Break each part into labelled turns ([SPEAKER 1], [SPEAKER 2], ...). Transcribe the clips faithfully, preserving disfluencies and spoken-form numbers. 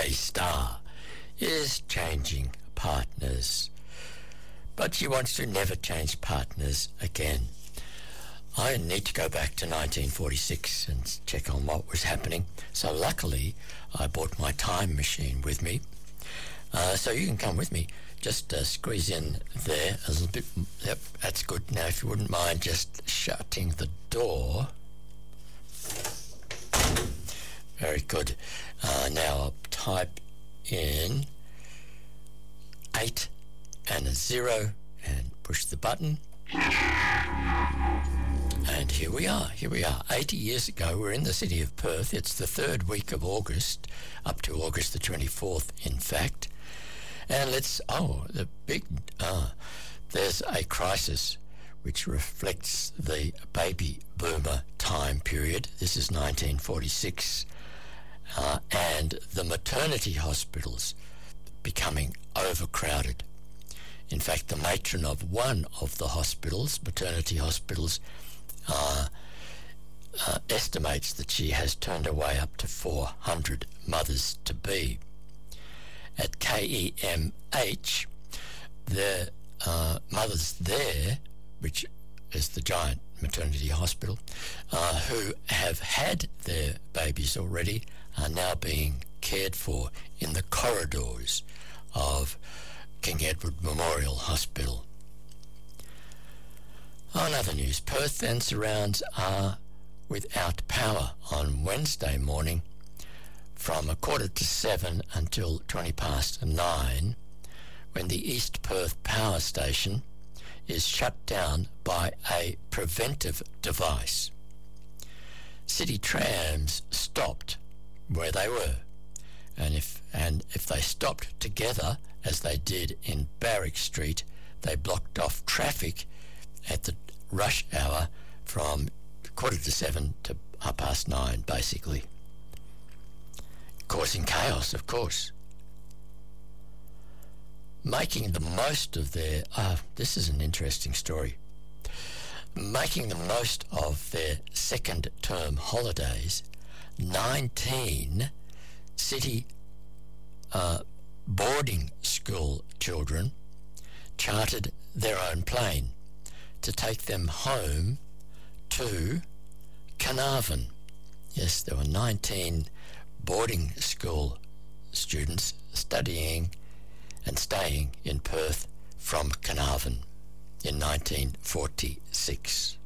[SPEAKER 1] star is changing partners, but she wants to never change partners again. I need to go back to nineteen forty-six and check on what was happening. So luckily, I brought my time machine with me. Uh, so you can come with me. Just uh, squeeze in there a little bit. Yep, that's good. Now, if you wouldn't mind just shutting the door. Very good. Uh, now I'll type in eight and a zero and push the button. And here we are, here we are. eighty years ago, we're in the city of Perth. It's the third week of August, up to August the twenty-fourth, in fact. And let's, oh, the big, uh, there's a crisis which reflects the baby boomer time period. This is nineteen forty-six. Uh, and the maternity hospitals becoming overcrowded. In fact, the matron of one of the hospitals, maternity hospitals, uh, uh, estimates that she has turned away up to four hundred mothers-to-be. At K E M H, the uh, mothers there, which is the giant maternity hospital, uh, who have had their babies already, are now being cared for in the corridors of King Edward Memorial Hospital. On other news, Perth and surrounds are without power on Wednesday morning from a quarter to seven until twenty past nine, when the East Perth Power Station is shut down by a preventive device. City trams stopped where they were, and if and if they stopped together, as they did in Barrack Street, they blocked off traffic at the rush hour from quarter to seven to half past nine, basically. Causing chaos, of course. Making the most of their, uh, this is an interesting story, making the most of their second term holidays, nineteen city uh, boarding school children chartered their own plane to take them home to Carnarvon. Yes, there were nineteen boarding school students studying and staying in Perth from Carnarvon in nineteen forty-six.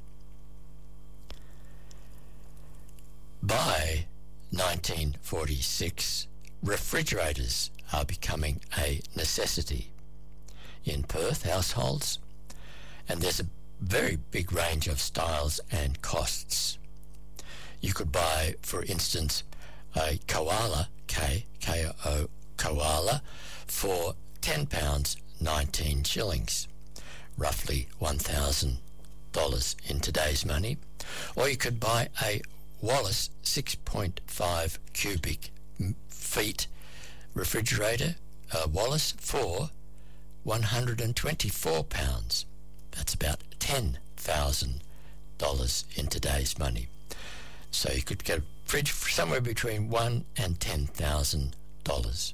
[SPEAKER 1] By nineteen forty-six, refrigerators are becoming a necessity in Perth households, and there's a very big range of styles and costs. You could buy, for instance, a koala, K, K O, koala, for ten pounds nineteen shillings, roughly one thousand dollars in today's money. Or you could buy a Wallace six point five cubic feet refrigerator, uh, Wallace, for one hundred twenty-four pounds. That's about ten thousand dollars in today's money. So you could get a fridge for somewhere between one and ten thousand dollars.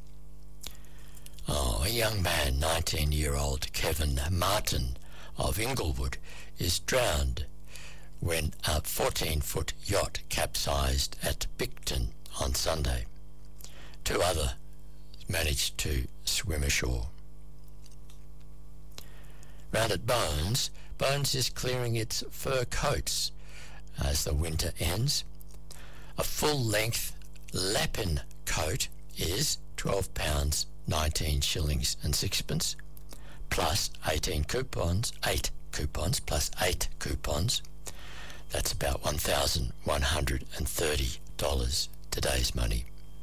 [SPEAKER 1] Oh, a young man, nineteen-year-old Kevin Martin of Inglewood, is drowned when a fourteen-foot yacht capsized at Picton on Sunday. Two others managed to swim ashore. Round at Bones, Bones is clearing its fur coats as the winter ends. A full-length Lapin coat is twelve pounds nineteen shillings and sixpence, plus eighteen coupons, eight coupons, plus eight coupons. That's about one thousand one hundred thirty dollars today's money.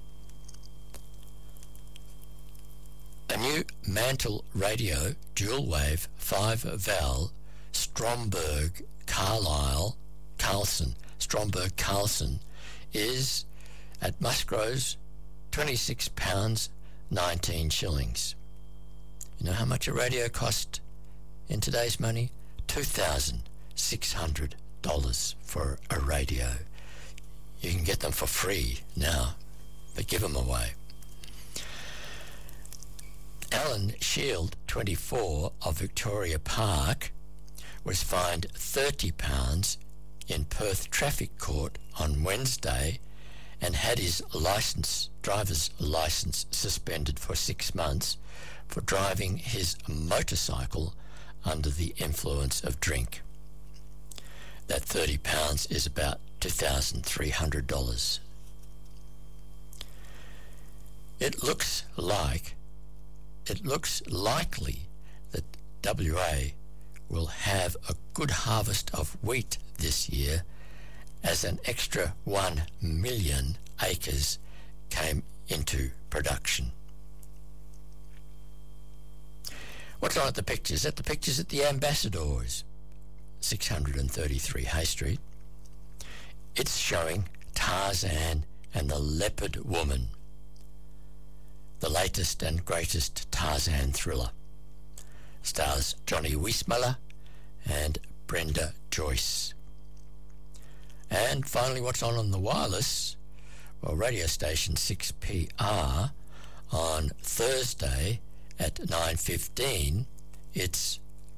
[SPEAKER 1] A new Mantle Radio dual-wave five-valve Stromberg Carlisle Carlson Stromberg Carlson is at Musgrove's twenty-six pounds nineteen shillings. You know how much a radio cost in today's money? two thousand six hundred dollars for a radio. You can get them for free now but give them away. Alan Shield, twenty-four, of Victoria Park, was fined thirty pounds in Perth Traffic Court on Wednesday and had his license, driver's license suspended for six months for driving his motorcycle under the influence of drink. That thirty pounds is about two thousand three hundred dollars. It looks like, it looks likely that W A will have a good harvest of wheat this year, as an extra one million acres came into production. What's on at the pictures? At the pictures at the Ambassadors, six hundred thirty-three Hay Street. It's showing Tarzan and the Leopard Woman, the latest and greatest Tarzan thriller. Stars Johnny Weissmuller and Brenda Joyce. And finally, what's on on the wireless? Well, radio station six P R on Thursday at nine fifteen, it's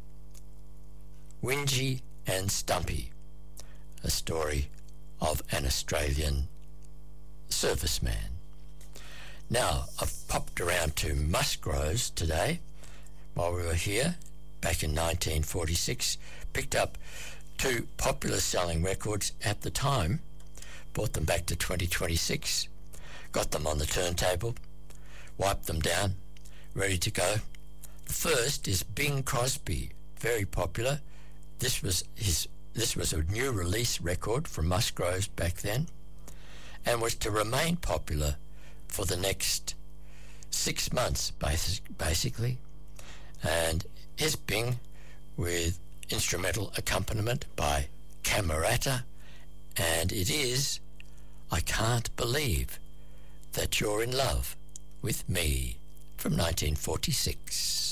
[SPEAKER 1] Wingy and Stumpy, a story of an Australian serviceman. Now, I've popped around to Musgroves today while we were here back in nineteen forty-six, picked up two popular selling records at the time, brought them back to twenty twenty-six, got them on the turntable, wiped them down, ready to go. The first is Bing Crosby, very popular. This was his. This was a new release record from Musgroves back then, and was to remain popular for the next six months, basically. And here's Bing with instrumental accompaniment by Camerata, and it is I Can't Believe That You're in Love with Me from nineteen forty-six.